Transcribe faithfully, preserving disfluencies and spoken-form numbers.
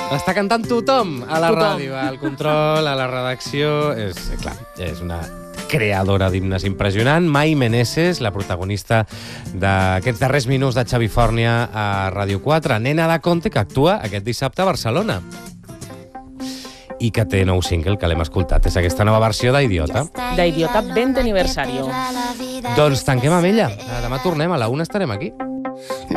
L'està cantant tothom a la Tothom. ràdio, al control, a la redacció. És, clar, és una creadora d'himnes impressionant. Mai Meneses, la protagonista d'aquests darrers minuts de Xavi Fòrnia a Ràdio quatre. Nena de Conte, que actua aquest dissabte a Barcelona. I que té nou single, que l'hem escoltat. És aquesta nova versió d'Idiota. D'Idiota, veinte aniversario. Doncs tanquem amb ella. Demà tornem, a la una estarem aquí.